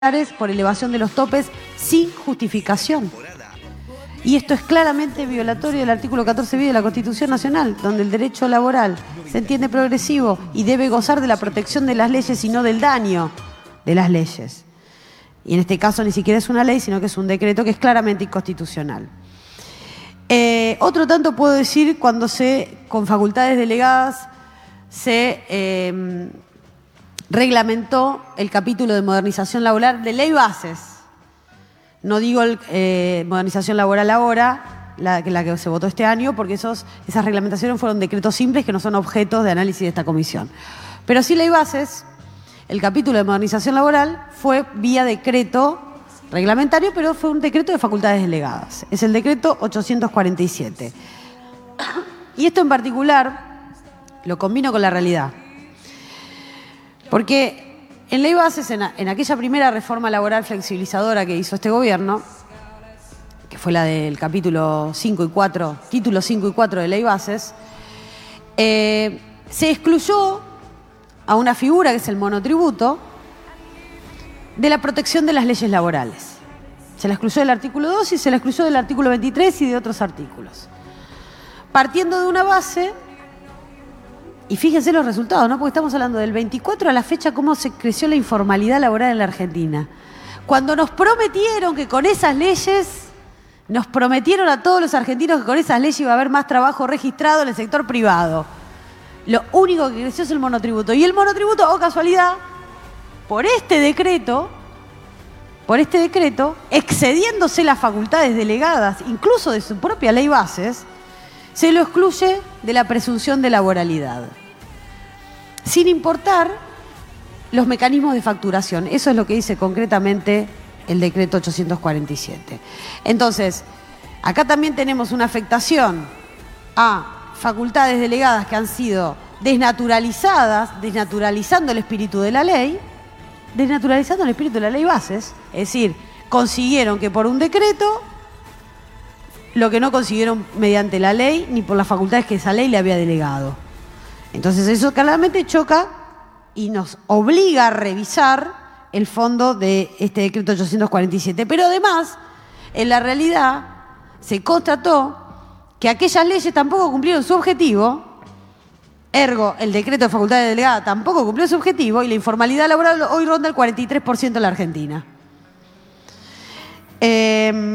por elevación de los topes sin justificación. Y esto es claramente violatorio del artículo 14 bis de la Constitución Nacional, donde el derecho laboral se entiende progresivo y debe gozar de la protección de las leyes y no del daño de las leyes. Y en este caso ni siquiera es una ley, sino que es un decreto que es claramente inconstitucional. Otro tanto puedo decir cuando con facultades delegadas se reglamentó el capítulo de modernización laboral de ley bases. No digo modernización laboral ahora, la que se votó este año, porque esas reglamentaciones fueron decretos simples que no son objetos de análisis de esta comisión. Pero sí ley bases, el capítulo de modernización laboral fue vía decreto reglamentario, pero fue un decreto de facultades delegadas. Es el decreto 847. Y esto en particular lo combino con la realidad. Porque en ley bases, en aquella primera reforma laboral flexibilizadora que hizo este gobierno, que fue la del capítulo 5 y 4, título 5 y 4 de ley bases, se excluyó a una figura que es el monotributo de la protección de las leyes laborales. Se la excluyó del artículo 2 y se la excluyó del artículo 23 y de otros artículos. Partiendo de una base. Y fíjense los resultados, ¿no? Porque estamos hablando del 24 a la fecha, cómo se creció la informalidad laboral en la Argentina. Cuando nos prometieron que con esas leyes, nos prometieron a todos los argentinos que con esas leyes iba a haber más trabajo registrado en el sector privado. Lo único que creció es el monotributo. Y el monotributo, oh casualidad, por este decreto, excediéndose las facultades delegadas, incluso de su propia ley bases, se lo excluye de la presunción de laboralidad, sin importar los mecanismos de facturación. Eso es lo que dice concretamente el decreto 847. Entonces, acá también tenemos una afectación a facultades delegadas que han sido desnaturalizadas, desnaturalizando el espíritu de la ley, desnaturalizando el espíritu de la ley bases, es decir, consiguieron que por un decreto lo que no consiguieron mediante la ley ni por las facultades que esa ley le había delegado. Entonces eso claramente choca y nos obliga a revisar el fondo de este decreto 847. Pero además, en la realidad, se constató que aquellas leyes tampoco cumplieron su objetivo, ergo, el decreto de facultades delegadas tampoco cumplió su objetivo y la informalidad laboral hoy ronda el 43% en la Argentina.